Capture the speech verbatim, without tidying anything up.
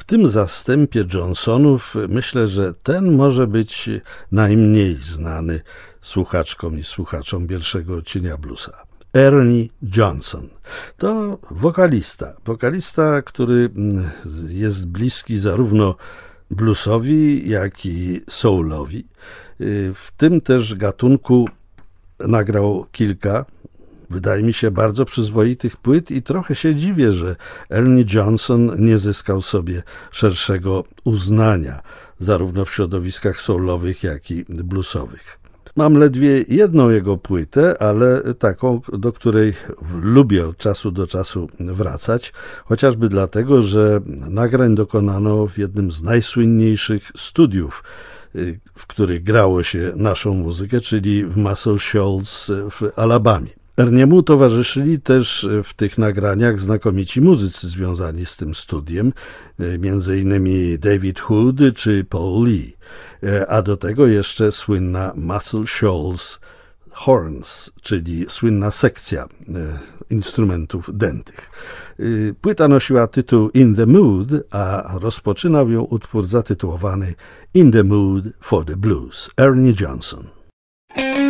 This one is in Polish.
tym zastępie Johnsonów myślę, że ten może być najmniej znany słuchaczkom i słuchaczom pierwszego odcienia bluesa. Ernie Johnson. To wokalista. Wokalista, który jest bliski zarówno bluesowi, jak i soulowi. W tym też gatunku nagrał kilka, wydaje mi się, bardzo przyzwoitych płyt i trochę się dziwię, że Ernie Johnson nie zyskał sobie szerszego uznania, zarówno w środowiskach soulowych, jak i bluesowych. Mam ledwie jedną jego płytę, ale taką, do której lubię od czasu do czasu wracać, chociażby dlatego, że nagrań dokonano w jednym z najsłynniejszych studiów, w których grało się naszą muzykę, czyli w Muscle Shoals w Alabamie. Erniemu towarzyszyli też w tych nagraniach znakomici muzycy związani z tym studiem, między innymi David Hood czy Paul Lee, a do tego jeszcze słynna Muscle Shoals Horns, czyli słynna sekcja instrumentów dętych. Płyta nosiła tytuł In the Mood, a rozpoczynał ją utwór zatytułowany In the Mood for the Blues, Ernie Johnson.